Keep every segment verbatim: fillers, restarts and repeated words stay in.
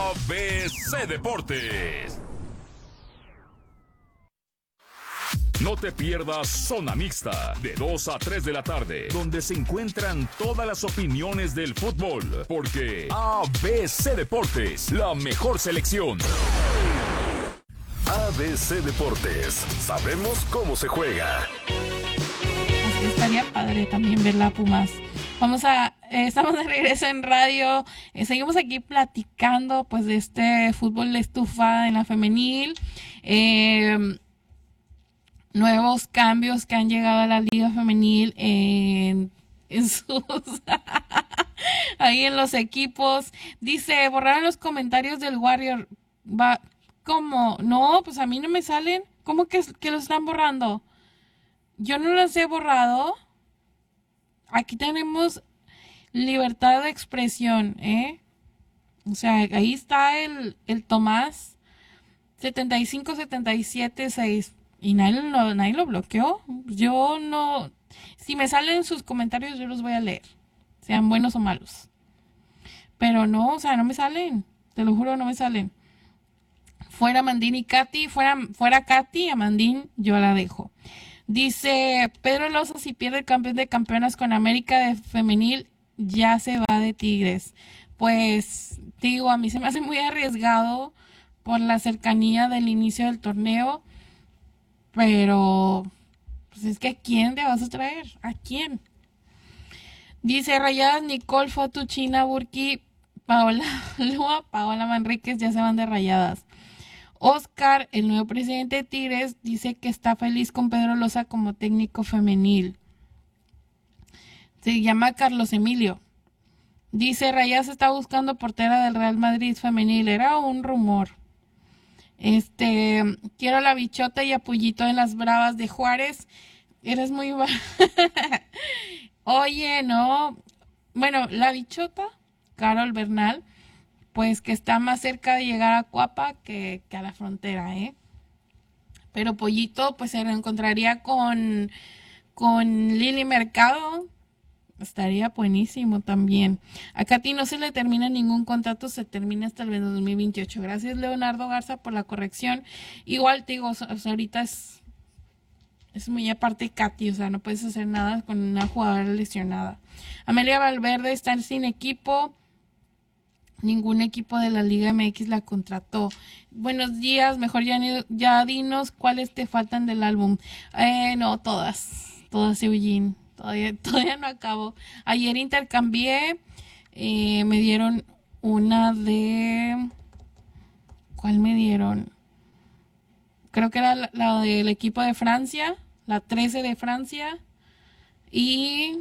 A B C Deportes. No te pierdas Zona Mixta, de dos a tres de la tarde, donde se encuentran todas las opiniones del fútbol, porque A B C Deportes, la mejor selección. A B C Deportes, sabemos cómo se juega. Así estaría padre también ver la Pumas. Vamos a, eh, estamos de regreso en radio, eh, seguimos aquí platicando pues de este fútbol de estufa en la femenil, eh... nuevos cambios que han llegado a la liga femenil en, en sus ahí en los equipos. Dice, borraron los comentarios del Warrior. Va, ¿cómo? No, pues a mí no me salen. ¿Cómo que, que los están borrando? Yo no los he borrado. Aquí tenemos libertad de expresión, ¿eh? O sea, ahí está el, el Tomás setenta y cinco setenta y siete seis. Y nadie lo, nadie lo bloqueó. Yo no... Si me salen sus comentarios, yo los voy a leer. Sean buenos o malos. Pero no, o sea, no me salen. Te lo juro, no me salen. Fuera Mandín y Katy. Fuera, fuera Katy, a Mandín yo la dejo. Dice, Pedro Loza, si pierde el campeón de campeonas con América de femenil, ya se va de Tigres. Pues, digo, a mí se me hace muy arriesgado por la cercanía del inicio del torneo. Pero, pues es que ¿a quién te vas a traer? ¿A quién? Dice Rayadas, Nicole, Foto, China, Burki, Paola Lua, Paola Manríquez ya se van de Rayadas. Oscar, el nuevo presidente de Tigres, dice que está feliz con Pedro Loza como técnico femenil. Se llama Carlos Emilio. Dice, Rayadas está buscando portera del Real Madrid femenil. Era un rumor. Este, quiero la Bichota y a Pullito en las Bravas de Juárez. Eres muy... Oye, no. Bueno, la Bichota, Carol Bernal, pues que está más cerca de llegar a Cuapa que, que a la frontera, ¿eh? Pero Pollito, pues se reencontraría con, con Lili Mercado. Estaría buenísimo también. A Katy no se le termina ningún contrato, se termina hasta el dos mil veintiocho. Gracias, Leonardo Garza, por la corrección. Igual te digo, o sea, ahorita es, es muy aparte Katy, o sea, no puedes hacer nada con una jugadora lesionada. Amelia Valverde está sin equipo. Ningún equipo de la Liga M X la contrató. Buenos días, mejor ya, ya dinos cuáles te faltan del álbum. Eh, no, todas, todas, Eugene. Todavía, todavía no acabo. Ayer intercambié, eh, me dieron una de... ¿Cuál me dieron? Creo que era la, la del equipo de Francia, la trece de Francia. Y...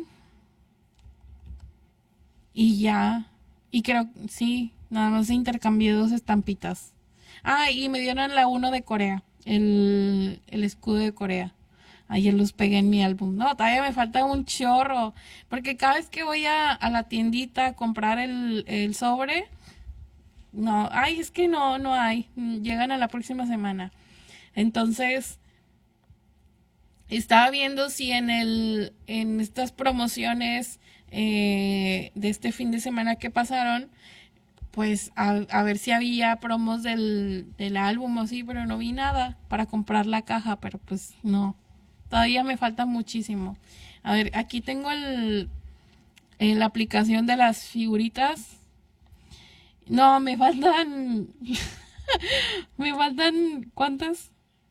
Y ya. Y creo, sí, nada más intercambié dos estampitas. Ah, y me dieron la uno de Corea, el, el escudo de Corea. Ayer los pegué en mi álbum. No, todavía me falta un chorro. Porque cada vez que voy a, a la tiendita a comprar el, el sobre, no, ay, es que no, no hay. Llegan a la próxima semana. Entonces, estaba viendo si en el, en estas promociones eh, de este fin de semana que pasaron, pues a, a ver si había promos del, del álbum o así, pero no vi nada para comprar la caja, pero pues no. Todavía me falta muchísimo. A ver, aquí tengo el, el la aplicación de las figuritas. No, me faltan... me faltan... ¿Cuántas?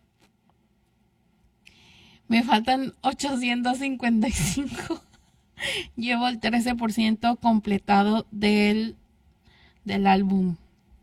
Me faltan ochocientos cincuenta y cinco. Llevo el trece por ciento completado del, del álbum.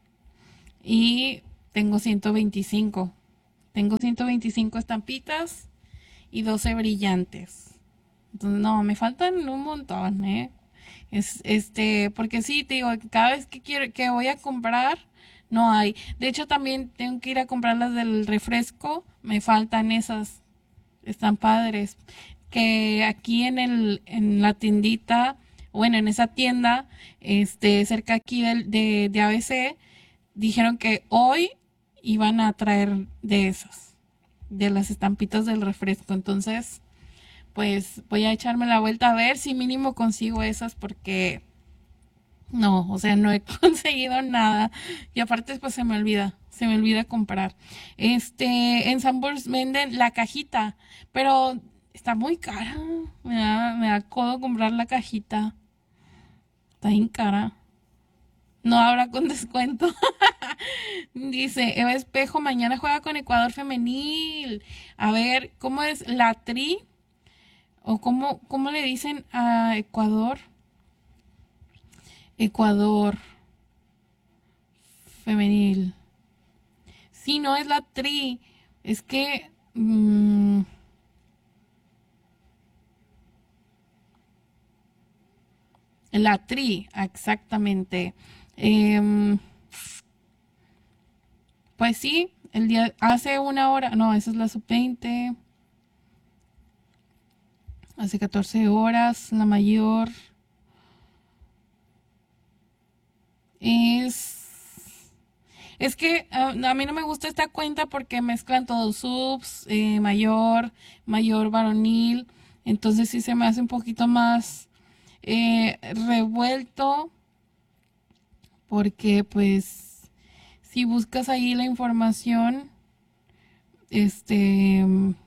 Y tengo ciento veinticinco. Tengo ciento veinticinco estampitas y doce brillantes. Entonces, no, me faltan un montón, ¿eh? Es, este, porque sí, te digo, cada vez que quiero, que voy a comprar, no hay. De hecho, también tengo que ir a comprar las del refresco. Me faltan esas. Están padres. Que aquí en el, en la tiendita, bueno, en esa tienda, este, cerca aquí del, de, de A B C, dijeron que hoy iban a traer de esas, de las estampitas del refresco. Entonces, pues voy a echarme la vuelta a ver si mínimo consigo esas, porque No, o sea, no he conseguido nada. Y aparte, pues se me olvida, se me olvida comprar. Este, en Sanborns venden la cajita, pero está muy cara. Me da, me da codo comprar la cajita. Está bien cara. No habrá con descuento. Dice Eva Espejo, mañana juega con Ecuador femenil. A ver, ¿cómo es la tri? ¿O cómo, cómo le dicen a Ecuador? Ecuador femenil. Sí, no es la tri. Es que... mmm, la tri, exactamente. Em, pues sí, el día hace una hora, no, esa es la sub veinte. Hace catorce horas, la mayor es... Es que ah, a mí no me gusta esta cuenta porque mezclan todos subs, eh, mayor, mayor varonil. Entonces sí se me hace un poquito más eh, revuelto porque pues si buscas ahí la información, este,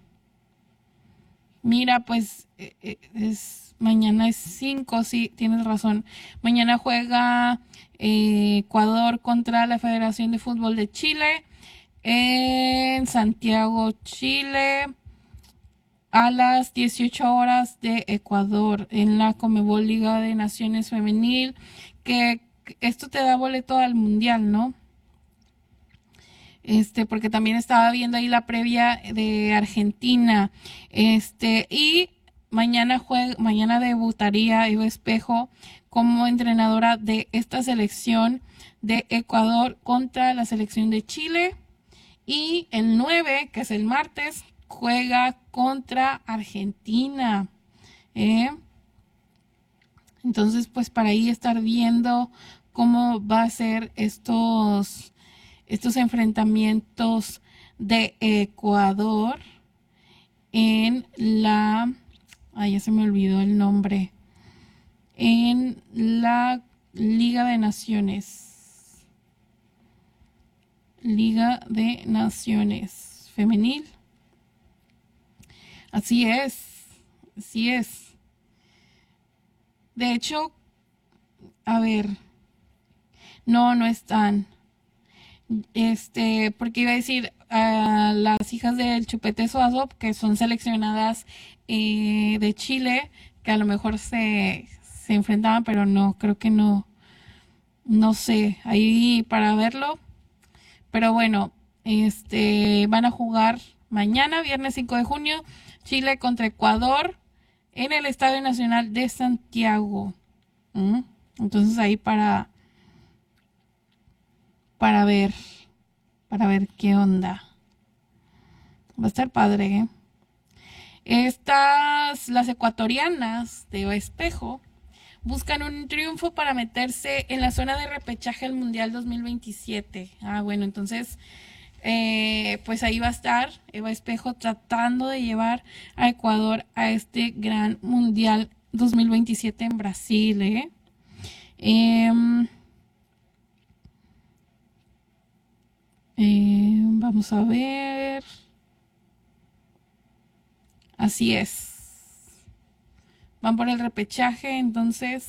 mira, pues eh, eh, es mañana es cinco, sí, tienes razón. Mañana juega eh, Ecuador contra la Federación de Fútbol de Chile en Santiago, Chile, a las dieciocho horas de Ecuador en la Conmebol Liga de Naciones Femenil, que esto te da boleto al Mundial, ¿no? Este, porque también estaba viendo ahí la previa de Argentina. Este, y mañana juega, mañana debutaría Eva Espejo como entrenadora de esta selección de Ecuador contra la selección de Chile. Y el nueve, que es el martes, juega contra Argentina. ¿eh? Entonces, pues para ahí estar viendo cómo va a ser estos estos enfrentamientos de Ecuador en la, ay, ya se me olvidó el nombre, en la Liga de Naciones, Liga de Naciones Femenil. Así es, así es. De hecho, a ver, no, no están. Este, porque iba a decir a las hijas del Chupete Suazo, que son seleccionadas eh, de Chile, que a lo mejor se, se enfrentaban, pero no, creo que no, no sé, ahí para verlo. Pero bueno, este, van a jugar mañana, viernes cinco de junio, Chile contra Ecuador en el Estadio Nacional de Santiago. ¿Mm? Entonces ahí para para ver, para ver qué onda. Va a estar padre, ¿eh? Estas, las ecuatorianas de Espejo, buscan un triunfo para meterse en la zona de repechaje del Mundial dos mil veintisiete. Ah, bueno, entonces, eh, pues ahí va a estar Eva Espejo tratando de llevar a Ecuador a este gran Mundial dos mil veintisiete en Brasil, ¿eh? Eh, Eh, vamos a ver. Así es. Van por el repechaje, entonces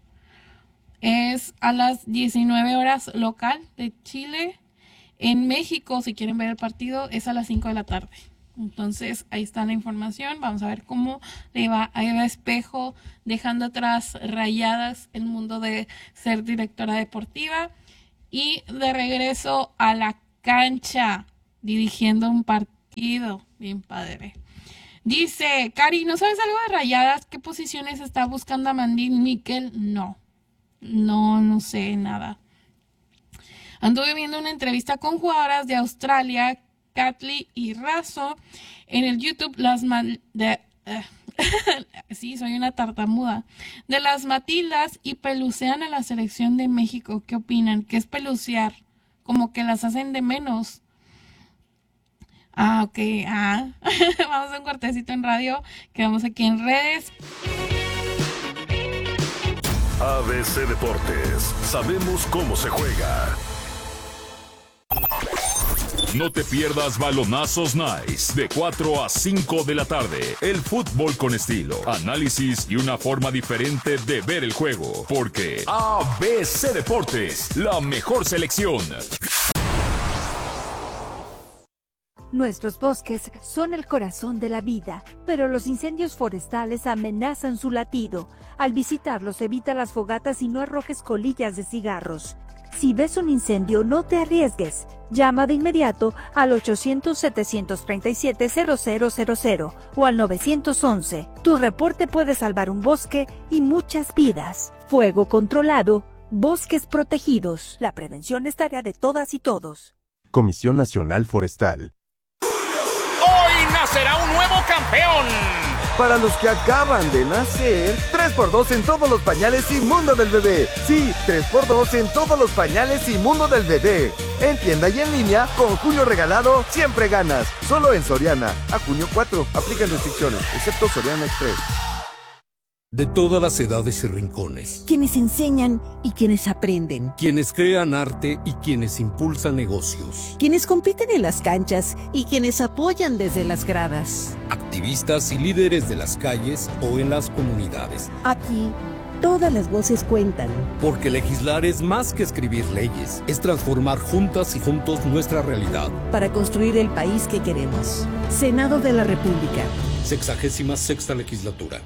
es a las diecinueve horas local de Chile. En México, si quieren ver el partido, es a las cinco de la tarde. Entonces, ahí está la información. Vamos a ver cómo le va a Eva Espejo, dejando atrás Rayadas, el mundo de ser directora deportiva. Y de regreso a la cancha, dirigiendo un partido. Bien padre. Dice, Cari, ¿no sabes algo de Rayadas? ¿Qué posiciones está buscando Amandine Miquel? No, no, no sé nada. Anduve viendo una entrevista con jugadoras de Australia, Catley y Razo, en el YouTube, las man de... Uh, sí, soy una tartamuda. De las Matildas y pelucean a la selección de México. ¿Qué opinan? ¿Qué es pelucear? Como que las hacen de menos. Ah, ok. Ah. Vamos a un cortecito en radio. Quedamos aquí en redes. A B C Deportes, sabemos cómo se juega. No te pierdas Balonazos Nice de cuatro a cinco de la tarde. El fútbol con estilo, análisis y una forma diferente de ver el juego. Porque A B C Deportes, la mejor selección. Nuestros bosques son el corazón de la vida, pero los incendios forestales amenazan su latido. Al visitarlos, evita las fogatas y no arrojes colillas de cigarros. Si ves un incendio, no te arriesgues. Llama de inmediato al ochocientos, setecientos treinta y siete, cero cero cero cero o al nueve once. Tu reporte puede salvar un bosque y muchas vidas. Fuego controlado, bosques protegidos. La prevención es tarea de todas y todos. Comisión Nacional Forestal. Hoy nacerá un nuevo campeón. Para los que acaban de nacer, tres por dos en todos los pañales y mundo del bebé. Sí, tres por dos en todos los pañales y mundo del bebé. En tienda y en línea, con junio regalado, siempre ganas. Solo en Soriana. A junio cuatro, aplican restricciones, excepto Soriana Express. De todas las edades y rincones. Quienes enseñan y quienes aprenden. Quienes crean arte y quienes impulsan negocios. Quienes compiten en las canchas y quienes apoyan desde las gradas. Activistas y líderes de las calles o en las comunidades. Aquí, todas las voces cuentan. Porque legislar es más que escribir leyes. Es transformar juntas y juntos nuestra realidad. Para construir el país que queremos. Senado de la República. Sexagésima sexta legislatura.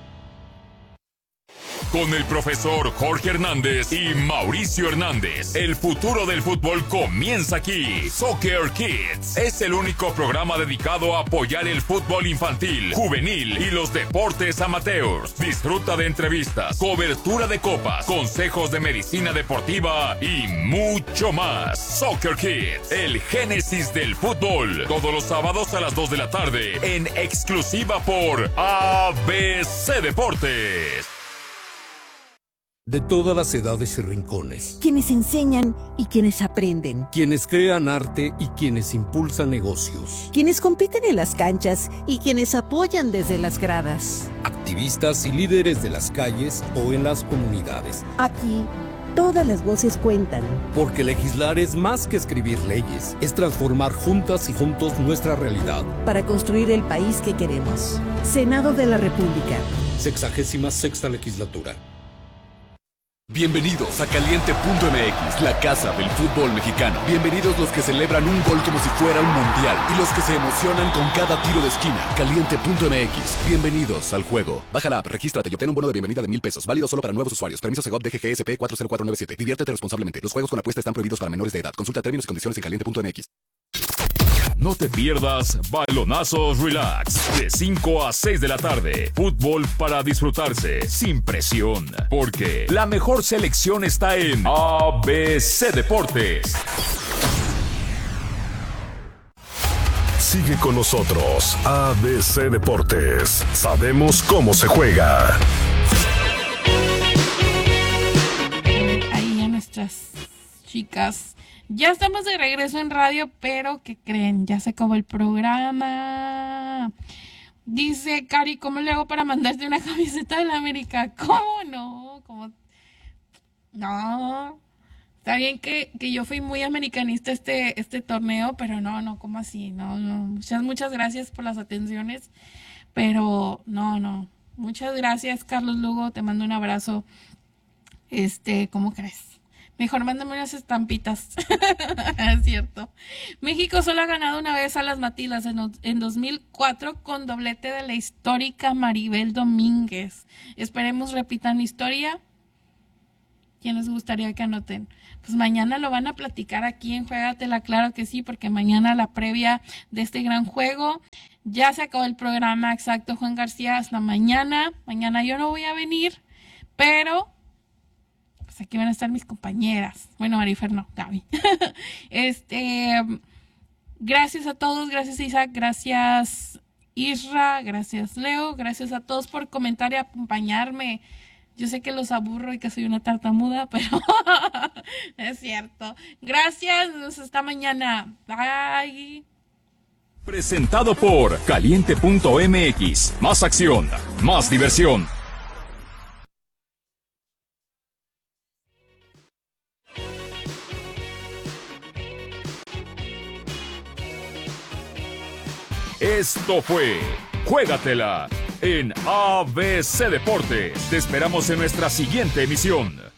Con el profesor Jorge Hernández y Mauricio Hernández, el futuro del fútbol comienza aquí. Soccer Kids es el único programa dedicado a apoyar el fútbol infantil, juvenil y los deportes amateurs. Disfruta de entrevistas, cobertura de copas, consejos de medicina deportiva y mucho más. Soccer Kids, el génesis del fútbol. Todos los sábados a las dos de la tarde en exclusiva por A B C Deportes. De todas las edades y rincones. Quienes enseñan y quienes aprenden. Quienes crean arte y quienes impulsan negocios. Quienes compiten en las canchas y quienes apoyan desde las gradas. Activistas y líderes de las calles o en las comunidades. Aquí, todas las voces cuentan. Porque legislar es más que escribir leyes. Es transformar juntas y juntos nuestra realidad. Para construir el país que queremos. Senado de la República. Sexagésima sexta legislatura. Bienvenidos a Caliente punto M X, la casa del fútbol mexicano. Bienvenidos los que celebran un gol como si fuera un mundial y los que se emocionan con cada tiro de esquina. Caliente punto M X, bienvenidos al juego. Baja la app, regístrate y obtén un bono de bienvenida de mil pesos, válido solo para nuevos usuarios. Permiso Segov D G G S P cuatro cero cuatro nueve siete. Diviértete responsablemente. Los juegos con apuesta están prohibidos para menores de edad. Consulta términos y condiciones en caliente punto M X. No te pierdas Balonazos Relax de cinco a seis de la tarde. Fútbol para disfrutarse sin presión. Porque la mejor selección está en A B C Deportes. Sigue con nosotros, A B C Deportes. Sabemos cómo se juega. Ahí a nuestras chicas. Ya estamos de regreso en radio, pero ¿qué creen? Ya se acabó el programa. Dice Cari, ¿cómo le hago para mandarte una camiseta de la América? ¿Cómo no? ¿Cómo? No. Está bien que, que yo fui muy americanista este, este torneo, pero no, no, ¿cómo así? No, no. Muchas, muchas gracias por las atenciones, pero no, no. Muchas gracias, Carlos Lugo. Te mando un abrazo. Este, ¿cómo crees? Mejor mándame unas estampitas. Es cierto. México solo ha ganado una vez a las Matilas en, en dos mil cuatro con doblete de la histórica Maribel Domínguez. Esperemos repitan la historia. ¿Quién les gustaría que anoten? Pues mañana lo van a platicar aquí en Juégatela, claro que sí, porque mañana la previa de este gran juego. Ya se acabó el programa, exacto, Juan García, hasta mañana. Mañana yo no voy a venir, pero pues aquí van a estar mis compañeras. Bueno, Marifer no, Gaby. este, gracias a todos, gracias Isaac, gracias Isra, gracias Leo, gracias a todos por comentar y acompañarme. Yo sé que los aburro y que soy una tartamuda, pero es cierto. Gracias, hasta mañana. Bye. Presentado por Caliente punto M X. Más acción, más diversión. Esto fue Juégatela en A B C Deportes. Te esperamos en nuestra siguiente emisión.